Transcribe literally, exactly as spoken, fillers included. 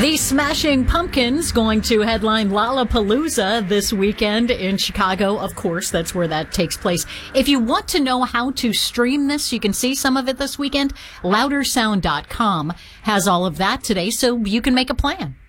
The Smashing Pumpkins going to headline Lollapalooza this weekend in Chicago. Of course, that's where that takes place. If you want to know how to stream this, you can see some of it this weekend. louder sound dot com has all of that today, so you can make a plan.